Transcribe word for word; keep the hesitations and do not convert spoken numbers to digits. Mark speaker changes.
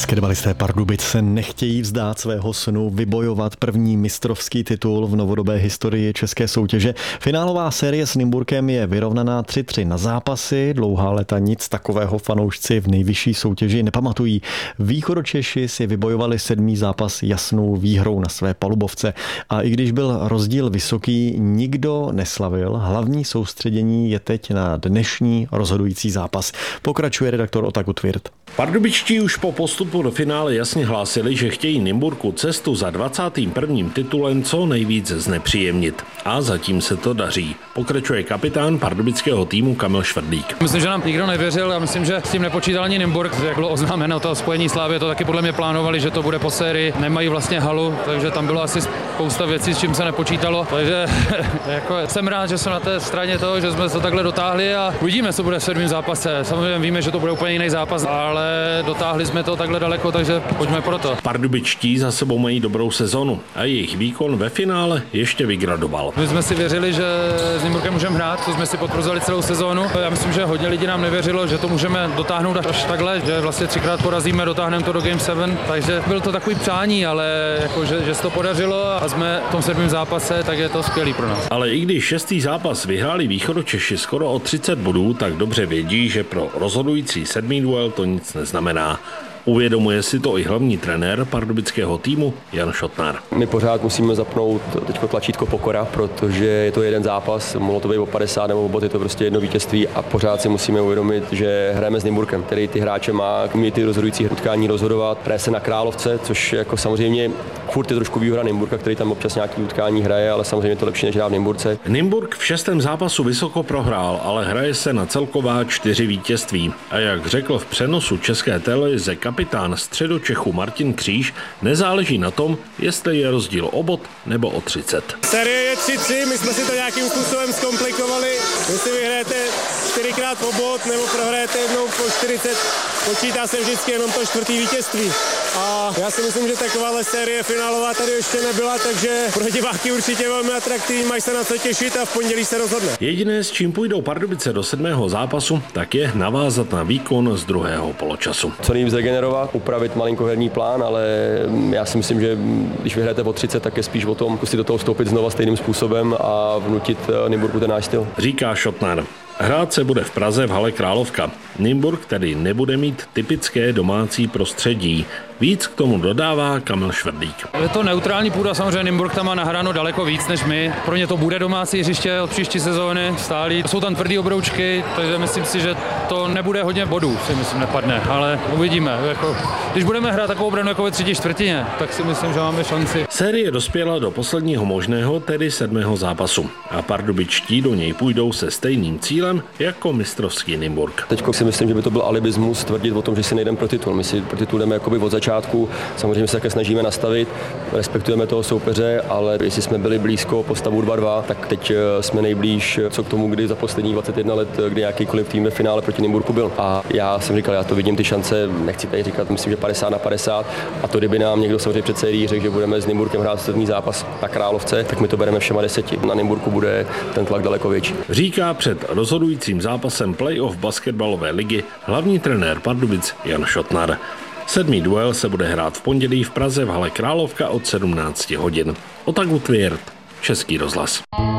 Speaker 1: Basketbalisté Pardubic se nechtějí vzdát svého snu vybojovat první mistrovský titul v novodobé historii české soutěže. Finálová série s Nymburkem je vyrovnaná tři tři na zápasy. Dlouhá léta nic takového fanoušci v nejvyšší soutěži nepamatují. Východočeši si vybojovali sedmý zápas jasnou výhrou na své palubovce. A i když byl rozdíl vysoký, nikdo neslavil. Hlavní soustředění je teď na dnešní rozhodující zápas. Pokračuje redaktor Otaku Tvirt.
Speaker 2: Pardubičtí už po postupu do finále jasně hlásili, že chtějí Nymburku cestu za dvacátým prvním titulem co nejvíc znepříjemnit. A zatím se to daří. Pokračuje kapitán pardubického týmu Kamil Švrdík.
Speaker 3: Myslím, že nám nikdo nevěřil a myslím, že s tím nepočítal ani Nymburk. Jak bylo oznámeno to spojení Slávy, to taky podle mě plánovali, že to bude po sérii. Nemají vlastně halu, takže tam bylo asi spousta věcí, s čím se nepočítalo. Takže jako jsem rád, že jsem na té straně toho, že jsme to takhle dotáhli a uvidíme, co bude v sedmém zápase. Samozřejmě víme, že to bude úplně jiný zápas, ale dotáhli jsme to takhle daleko, takže pojďme pro to.
Speaker 2: Pardubičtí za sebou mají dobrou sezonu a jejich výkon ve finále ještě vygradoval.
Speaker 3: My jsme si věřili, že s Nymburkem můžeme hrát, to jsme si potvrzovali celou sezónu. Já myslím, že hodně lidí nám nevěřilo, že to můžeme dotáhnout až takhle, že vlastně třikrát porazíme, dotáhneme to do Game sedm, takže byl to takový přání, ale jako, že, že se to podařilo a jsme v tom sedmém zápase, tak je to skvělý pro nás.
Speaker 2: Ale i když šestý zápas vyhráli Východočeši skoro o třicet bodů, tak dobře vědí, že pro rozhodující sedmý duel to nic neznamená. Uvědomuje si to i hlavní trenér pardubického týmu Jan Šotnar.
Speaker 4: My pořád musíme zapnout teďko tlačítko pokora, protože je to jeden zápas, mohlo to být o padesát nebo o bod, je to prostě jedno vítězství a pořád si musíme uvědomit, že hrajeme s Nymburkem, který ty hráče má, umí ty rozhodující utkání rozhodovat, hraje se na Královce, což jako samozřejmě furt je trošku výhoda Nymburka, který tam občas nějaký utkání hraje, ale samozřejmě to lepší než hrát v Nymburce.
Speaker 2: Nymburk v šestém zápasu vysoko prohrál, ale hraje se na celková čtyři vítězství. A jak řekl v přenosu České televize kapitán Středočechu Martin Kříž, nezáleží na tom, jestli je rozdíl o bod nebo o třicet.
Speaker 5: Série je tři tři, my jsme si to nějakým způsobem zkomplikovali. Jestli vyhrajete čtyřikrát po bod nebo prohrajete jednou po čtyřicet, počítá se vždycky jenom to čtvrtý vítězství. A já si myslím, že takováhle série finálová tady ještě nebyla, takže pro diváky určitě velmi atraktivní, mají se na co těšit a v pondělí se rozhodne.
Speaker 2: Jediné, s čím půjdou Pardubice do sedmého zápasu, tak je navázat na výkon z druhého poločasu.
Speaker 4: Co nejvíc regenerovat, upravit malinko herní plán, ale já si myslím, že když vyhrajete po třicet, tak je spíš o tom zkusit do toho vstoupit znova stejným způsobem a vnutit Nymburku ten náš styl.
Speaker 2: Říká Šotnar. Hrát se bude v Praze v hale Královka. Nymburk tedy nebude mít typické domácí prostředí. Víc k tomu dodává Kamil Švrdík.
Speaker 3: Je to neutrální půda, samozřejmě Nymburk tam má nahráno daleko víc než my. Pro ně to bude domácí hřiště od příští sezóny stálý. Jsou tam tvrdý obroučky, takže myslím si, že to nebude hodně bodů, si myslím nepadne, ale uvidíme. Jako, když budeme hrát takovou obranu jako ve třetí čtvrtině, tak si myslím, že máme šanci.
Speaker 2: Série dospěla do posledního možného, tedy sedmého zápasu. A Pardubičtí do něj půjdou se stejným cílem jako mistrovský Nymburk.
Speaker 4: Teď si myslím, že by to byl alibismus tvrdit o tom, že si nejdeme pro titul. My si pro titul jdeme jakoby od začátku. Samozřejmě se také snažíme nastavit, respektujeme toho soupeře, ale jestli jsme byli blízko po stavu dva dva, tak teď jsme nejblíž co k tomu, kdy za poslední dvacet jedna let, kdy jakýkoliv tým ve finále proti Nymburku byl. A já jsem říkal, já to vidím ty šance, nechci tady říkat, myslím, že padesát na padesát. A to, kdyby nám někdo samozřejmě před sérií řekl, že budeme s Nymburkem hrát sedmý zápas na Královce, tak my to bereme všema deseti. Na Nymburku bude ten tlak daleko větší.
Speaker 2: Říká před rozhodujícím zápasem playoff basketbalové ligy hlavní trenér Pardubic Jan Šotnar. Sedmý duel se bude hrát v pondělí v Praze v hale Královka od sedmnácti hodin. Otaku Tvirt, Český rozhlas.